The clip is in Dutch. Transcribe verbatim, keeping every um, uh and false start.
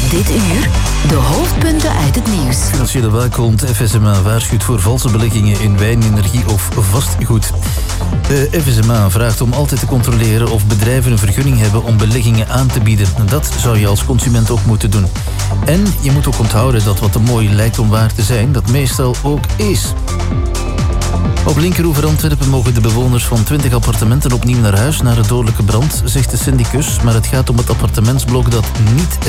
Dit uur de hoofdpunten uit het nieuws. Financiële waakhond F S M A waarschuwt voor valse beleggingen in wijn, energie of vastgoed. De F S M A vraagt om altijd te controleren of bedrijven een vergunning hebben om beleggingen aan te bieden. Dat zou je als consument ook moeten doen. En je moet ook onthouden dat wat te mooi lijkt om waar te zijn, dat meestal ook is. Op Linkeroever Antwerpen mogen de bewoners van twintig appartementen opnieuw naar huis na de dodelijke brand, zegt de syndicus. Maar het gaat om het appartementsblok dat niet